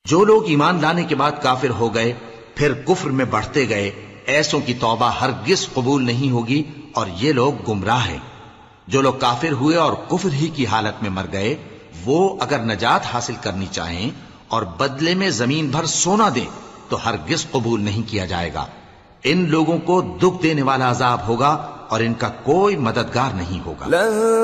जो लोग ईमान लाने के बाद काफिर हो गए फिर कुफ्र में बढ़ते गए, ऐसों की तौबा हरगिज कबूल नहीं होगी और ये लोग गुमराह हैं। जो लोग काफिर हुए और कुफ्र ही की हालत में मर गए, वो अगर नजात हासिल करनी चाहें और बदले में जमीन भर सोना दें तो हरगिज कबूल नहीं किया जाएगा। इन लोगों को दुख देने वाला अजाब होगा और इनका कोई मददगार नहीं होगा।